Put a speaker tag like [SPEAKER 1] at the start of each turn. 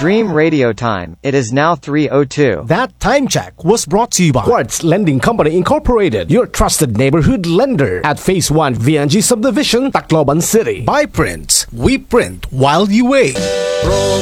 [SPEAKER 1] Dream Radio Time. It is now 3:02.
[SPEAKER 2] That time check was brought to you by Quartz Lending Company Incorporated, your trusted neighborhood lender at Phase 1 VNG Subdivision, Tacloban City.
[SPEAKER 3] By Prince, we print while you wait.